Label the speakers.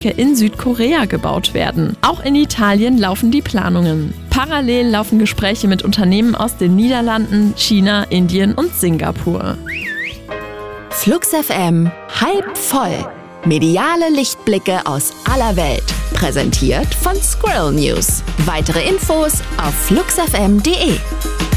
Speaker 1: in Südkorea gebaut werden. Auch in Italien laufen die Planungen. Parallel laufen Gespräche mit Unternehmen aus den Niederlanden, China, Indien und Singapur.
Speaker 2: Flux FM halb voll. Mediale Lichtblicke aus aller Welt. Präsentiert von Squirrel News. Weitere Infos auf fluxfm.de.